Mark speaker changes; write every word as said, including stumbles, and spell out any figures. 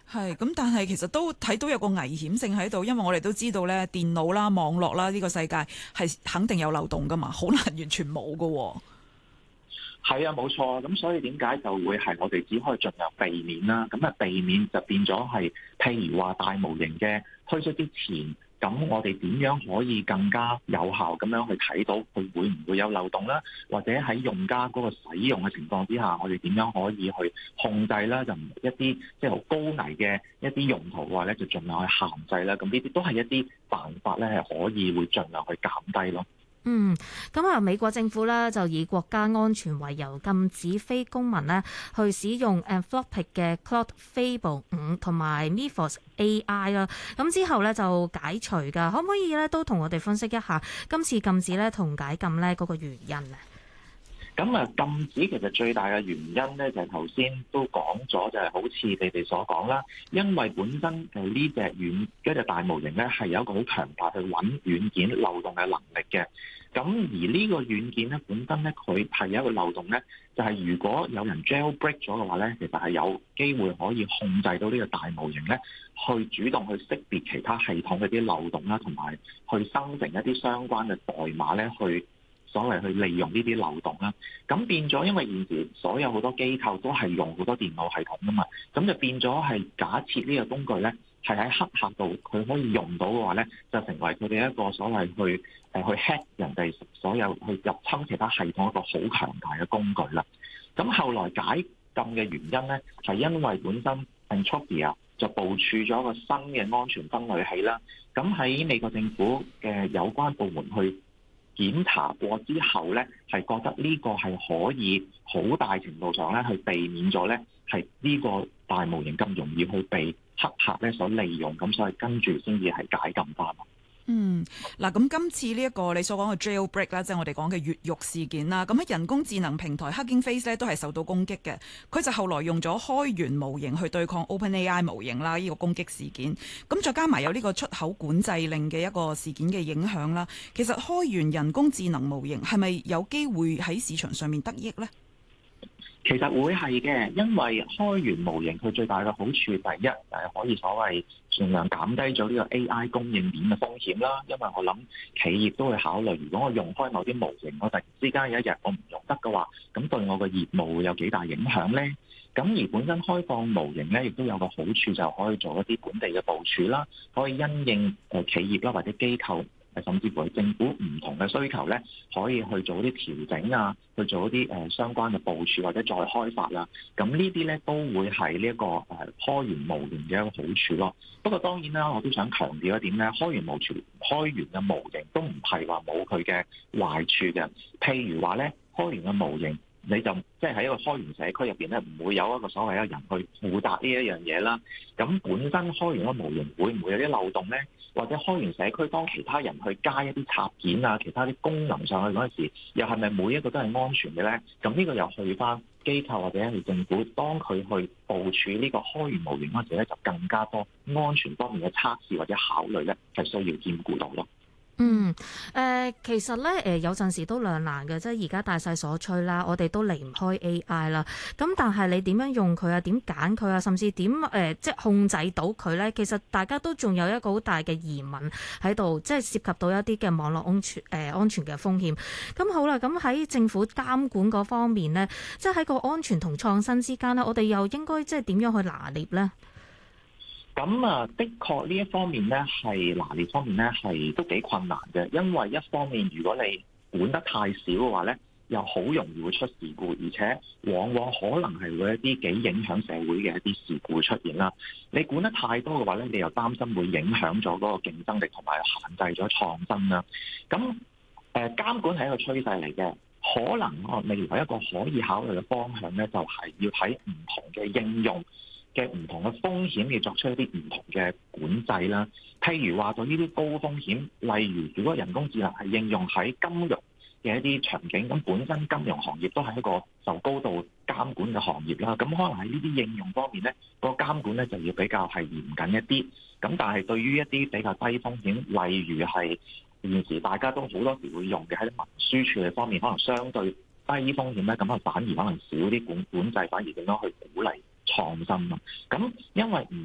Speaker 1: 係咁，但係其實都睇到有個危險性喺度，因為我哋都知道咧，電腦啦、網絡啦呢個世界係肯定有漏洞噶嘛，好難完全冇噶。
Speaker 2: 係啊，冇錯。咁所以點解就會係我哋只可以盡量避免啦？咁啊，避免就變咗係，譬如話大模型嘅推出之前，咁我哋點樣可以更加有效咁樣去睇到佢會唔會有漏洞啦？或者喺用家嗰個使用嘅情況之下，我哋點樣可以去控制啦？就唔一啲即係好高危嘅一啲用途嘅話咧，就盡量去限制啦。咁呢啲都係一啲辦法咧，係可以會盡量去減低咯。
Speaker 3: 嗯，咁啊，美國政府咧就以國家安全為由，禁止非公民咧去使用 Anthropic 嘅 Claude Fable 五同埋 Mythos A I 啦。咁之後咧就解除㗎，可唔可以咧都同我哋分析一下今次禁止咧同解禁咧嗰個原因啊？
Speaker 2: 咁啊，禁止其實最大嘅原因咧，就係頭先都講咗，就係好似你哋所講啦，因為本身就呢隻軟一隻大模型咧，係有一個好強大去揾軟件漏洞嘅能力嘅。咁而呢個軟件咧，本身咧佢係有一個漏洞咧，就係如果有人 jailbreak 咗嘅話咧，其實係有機會可以控制到呢個大模型咧，去主動去識別其他系統嗰啲漏洞啦，同埋去生成一啲相關嘅代碼咧，去所謂去利用呢啲漏洞啦。咁變咗，因為現時所有好多機構都係用好多電腦系統噶嘛，咁就變咗係假設呢個工具咧係喺黑客度佢可以用到嘅話咧，就成為佢哋一個所謂去誒去 hack 人哋所有去入侵其他系統一個好強大嘅工具啦。咁後來解禁嘅原因咧，係因為本身 Anthropic 就部署咗一個新嘅安全分類器啦。咁喺美國政府嘅有關部門去檢查過之後咧，係覺得呢個係可以好大程度上咧去避免咗咧係呢個大模型咁容易去被黑客咧所利用，咁所以跟住先至係解禁翻。
Speaker 1: 嗯，嗱，咁今次呢一個你所講嘅 jailbreak 啦，即係我哋講嘅越獄事件啦，咁喺人工智能平台 Hugging Face 咧都係受到攻擊嘅，佢就後來用咗開源模型去對抗 OpenAI 模型啦，呢個攻擊事件，咁再加埋有呢個出口管制令嘅一個事件嘅影響啦，其實開源人工智能模型係咪有機會喺市場上面得益呢？
Speaker 2: 其實會係嘅，因為開源模型佢最大嘅好處，第一就係可以所謂盡量減低咗呢個 A I 供應鏈嘅風險啦。因為我諗企業都會考慮，如果我用開某啲模型，我突然之間有一日我唔用得嘅話，咁對我嘅業務會有幾大影響呢？咁而本身開放模型咧，亦都有個好處，就可以做一啲本地嘅部署啦，可以因應誒企業啦或者機構，甚至乎係政府唔同嘅需求咧，可以去做一啲調整啊，去做一啲誒相關嘅部署或者再開發啦。咁呢啲咧都會係呢一個誒開源模型嘅一個好處咯。不過當然啦，我都想強調一點咧，開源模型開源嘅模型都唔係話冇佢嘅壞處嘅。譬如話咧，開源嘅模型，你就即係喺一個開源社區入邊咧，唔會有一個所謂嘅人去負責呢一樣嘢啦。咁本身開源嘅模型會唔會有啲漏洞咧？或者開源社區當其他人去加一啲插件啊、其他啲功能上去嗰陣時，又係咪每一個都係安全嘅咧？咁呢個又去翻機構或者係政府，當佢去部署呢個開源模型嗰陣時咧，就更加多安全方面嘅測試或者考慮咧，係需要兼顧到咯。
Speaker 3: 嗯，誒、呃，其實咧，誒、呃、有陣時都兩難嘅，即係而家大勢所趨啦，我哋都離唔開 A I 啦。咁但係你點樣用佢啊？點揀佢啊？甚至點誒、呃，即係控制到佢咧？其實大家都仲有一個好大嘅疑問喺度，即係涉及到一啲嘅網絡安全誒、呃、安全嘅風險。咁好啦，咁喺政府監管嗰方面咧，即係喺個安全同創新之間咧，我哋又應該即係點樣去拿捏咧？
Speaker 2: 咁啊，的確呢一方面咧，係拿捏方面咧，係都幾困難嘅。因為一方面，如果你管得太少嘅話咧，又好容易會出事故，而且往往可能係會一啲幾影響社會嘅一啲事故出現啦。你管得太多嘅話咧，你又擔心會影響咗嗰個競爭力同埋限制咗創新啦。咁誒監管係一個趨勢嚟嘅，可能我未來一個可以考慮嘅方向咧，就係要睇唔同嘅應用嘅唔同嘅風險，要作出一啲唔同嘅管制啦。譬如話對呢啲高風險，例如如果人工智能係應用喺金融嘅一啲場景，咁本身金融行業都係一個受高度監管嘅行業啦。咁可能喺呢啲應用方面咧，個監管咧就要比較係嚴謹一啲。咁但係對於一啲比較低風險，例如係現時大家都好多時會用嘅喺文書處理方面，可能相對低風險咧，咁啊反而可能少啲管管制，反而點樣去鼓勵創新咯。咁因為唔